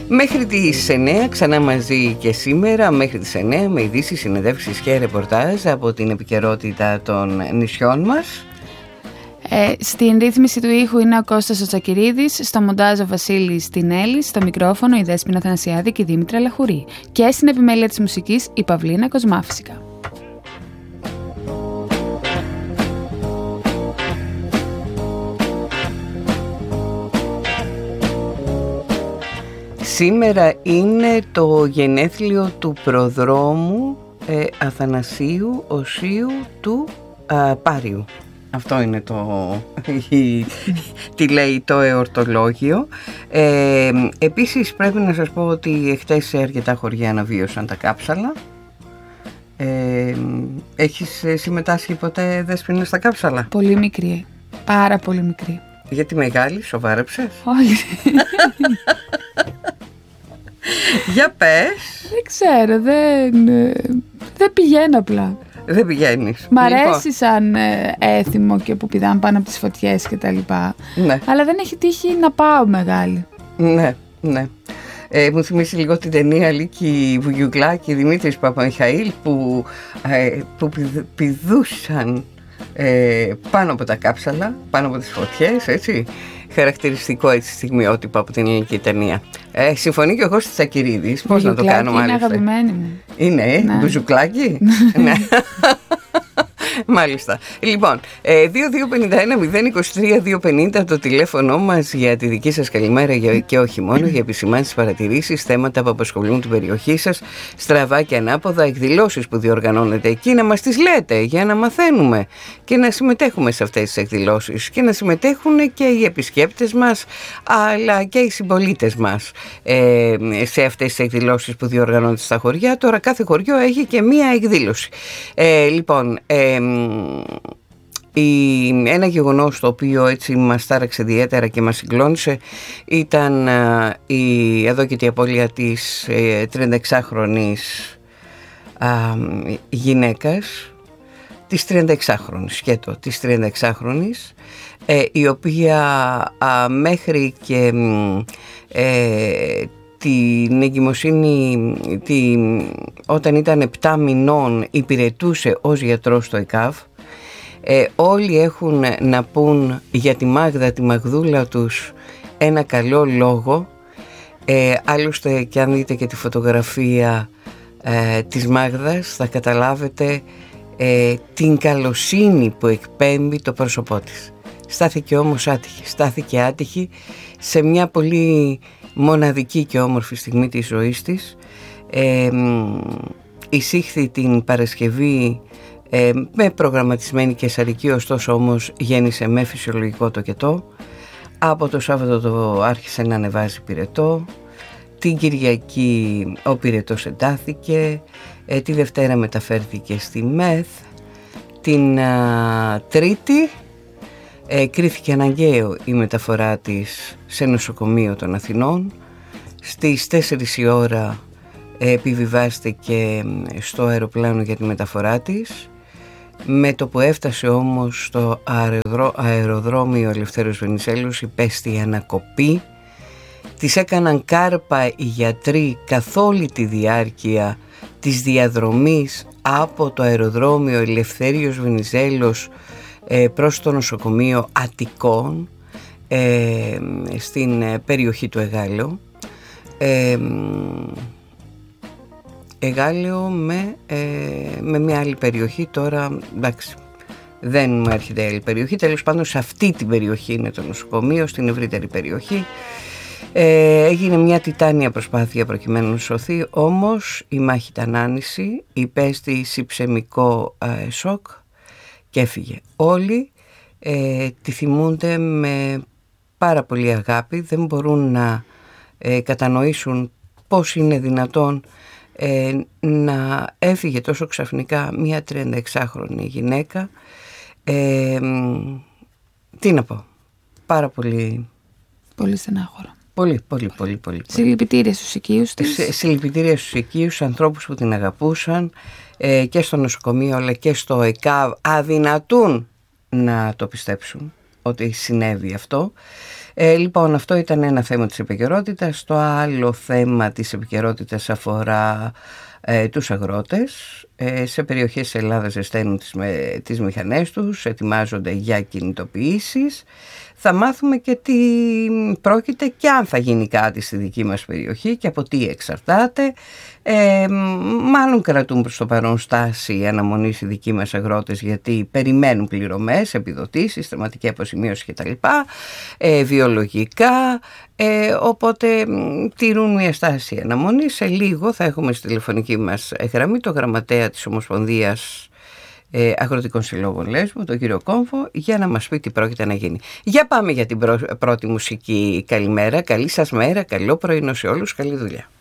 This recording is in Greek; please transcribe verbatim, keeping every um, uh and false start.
Μέχρι τις εννέα ξανά μαζί και σήμερα, μέχρι τις εννέα με ειδήσεις, συνεντεύξεις και ρεπορτάζ από την επικαιρότητα των νησιών μας. Ε, στην ρύθμιση του ήχου είναι ο Κώστας ο Τσακυρίδης, στο μοντάζ ο Βασίλης Τινέλης, στο μικρόφωνο η Δέσποινα Θανασιάδη και η Δήμητρα Λαχουρή και στην επιμέλεια της μουσικής η Παυλίνα Κοσμάφυσικα. Σήμερα είναι το γενέθλιο του προδρόμου ε, Αθανασίου Οσίου του α, Πάριου. Αυτό είναι το, τι λέει το εορτολόγιο. Ε, επίσης πρέπει να σας πω ότι εχθές σε αρκετά χωριά αναβίωσαν τα κάψαλα. Ε, έχεις συμμετάσχει ποτέ, Δέσποινα, στα κάψαλα? Πολύ μικρή, πάρα πολύ μικρή. Γιατί μεγάλη, σοβάρεψες? Όχι. Για πες. Δεν ξέρω, δεν, δεν πηγαίνω απλά. Δεν πηγαίνεις. Μ' αρέσει λοιπόν σαν ε, έθιμο και που πηδάνε πάνω από τις φωτιές και τα λοιπά. Ναι. Αλλά δεν έχει τύχει να πάω μεγάλη. Ναι, ναι. Ε, μου θυμίσει λίγο την ταινία Λίκη Βουγιουκλάκη, Δημήτρης Παπαμιχαήλ που, ε, που πηδούσαν ε, πάνω από τα κάψαλα, πάνω από τις φωτιές, έτσι. Χαρακτηριστικό έτσι στιγμιότυπο από την ελληνική ταινία. Ε, συμφωνεί και εγώ στη Τσακυρίδης. Πώς να το κάνω μάλιστα? Είναι αγαπημένη μου. Είναι, ναι. Μπουζουκλάκι. Ναι. Μάλιστα. Λοιπόν, δύο δύο πενήντα ένα μηδέν είκοσι τρία δύο πενήντα το τηλέφωνο μας για τη δική σας καλημέρα και όχι μόνο, για επισημάνσεις, παρατηρήσεις, θέματα που απασχολούν την περιοχή σας, στραβά και ανάποδα, εκδηλώσεις που διοργανώνετε εκεί, να μας τις λέτε για να μαθαίνουμε και να συμμετέχουμε σε αυτές τις εκδηλώσεις και να συμμετέχουν και οι επισκέπτες μας αλλά και οι συμπολίτες μας ε, σε αυτές τις εκδηλώσεις που διοργανώνονται στα χωριά. Τώρα κάθε χωριό έχει και μία εκδήλωση. Ε, λοιπόν, ε, Η, ένα γεγονός το οποίο έτσι μας τάραξε ιδιαίτερα και μας συγκλώνησε ήταν α, η αδόκητη απώλεια της ε, τριανταεξάχρονης α, γυναίκας, της τριανταεξάχρονης, σκέτο, της τριανταεξάχρονης, ε, η οποία α, μέχρι και ε, την εγκυμοσύνη την, όταν ήταν επτά μηνών υπηρετούσε ως γιατρός στο ΕΚΑΒ. Ε, όλοι έχουν να πούν για τη Μάγδα, τη Μαγδούλα τους, ένα καλό λόγο. Ε, άλλωστε και αν δείτε και τη φωτογραφία ε, της Μάγδας θα καταλάβετε ε, την καλοσύνη που εκπέμπει το πρόσωπό της. Στάθηκε όμως άτυχη, στάθηκε άτυχη σε μια πολύ μοναδική και όμορφη στιγμή της ζωής της. Ε, εισήχθη την Παρασκευή Ε, με προγραμματισμένη καισαρική, ωστόσο όμως γέννησε με φυσιολογικό τοκετό. Από το Σάββατο το άρχισε να ανεβάζει πυρετό. Την Κυριακή ο πυρετός εντάθηκε. ε, Τη Δευτέρα μεταφέρθηκε στη ΜΕΘ. Την α, Τρίτη ε, κρίθηκε αναγκαίο η μεταφορά της σε νοσοκομείο των Αθηνών. Στις τέσσερις η ώρα ε, επιβιβάστηκε στο αεροπλάνο για τη μεταφορά της. Με το που έφτασε όμως στο αεροδρόμιο Ελευθέριος Βενιζέλος υπέστη ανακοπή. Της έκαναν κάρπα οι γιατροί καθ' όλη τη διάρκεια της διαδρομής από το αεροδρόμιο Ελευθέριος Βενιζέλος ε, προς το νοσοκομείο Αττικών ε, στην περιοχή του Εγάλεου. Ε, Εγάλεο με, ε, με μια άλλη περιοχή. Τώρα εντάξει, δεν μου έρχεται άλλη περιοχή. Τέλος πάντων σε αυτή την περιοχή είναι το νοσοκομείο, στην ευρύτερη περιοχή ε, έγινε μια τιτάνια προσπάθεια προκειμένου να σωθεί, όμως η μάχη ήταν άνηση, υπέστη συψαιμικό ε, σοκ και έφυγε. Όλοι ε, τη θυμούνται με πάρα πολύ αγάπη, δεν μπορούν να ε, κατανοήσουν πώς είναι δυνατόν Ε, να έφυγε τόσο ξαφνικά μια τριανταεξάχρονη γυναίκα. ε, Τι να πω, πάρα πολύ Πολύ στενάχωρο. Πολύ, πολύ, πολύ, πολύ. Συλληπιτήρια στους οικείους της. Συλληπιτήρια στους οικείους, ανθρώπους που την αγαπούσαν ε, και στο νοσοκομείο αλλά και στο ΕΚΑΒ αδυνατούν να το πιστέψουν ότι συνέβη αυτό. Ε, λοιπόν, αυτό ήταν ένα θέμα της επικαιρότητας. Το άλλο θέμα της επικαιρότητας αφορά ε, τους αγρότες. Ε, σε περιοχές της Ελλάδας ζεσταίνουν τις, με, τις μηχανές τους, ετοιμάζονται για κινητοποιήσεις. Θα μάθουμε και τι πρόκειται και αν θα γίνει κάτι στη δική μας περιοχή και από τι εξαρτάται. Ε, μάλλον κρατούν προς το παρόν στάση αναμονής οι δικοί μας αγρότες, γιατί περιμένουν πληρωμές, επιδοτήσεις, θεματική αποζημίωση κτλ. Ε, βιολογικά, ε, οπότε τηρούν μια στάση αναμονής. Σε λίγο θα έχουμε στη τηλεφωνική μας γραμμή το γραμματέα της Ομοσπονδίας ε, Αγροτικών Συλλόγων Λέσβου, τον κύριο Κόμφο, για να μας πει τι πρόκειται να γίνει. Για πάμε για την πρω... πρώτη μουσική. Καλημέρα, καλή σας μέρα, καλό πρωινό σε όλους, καλή δουλειά.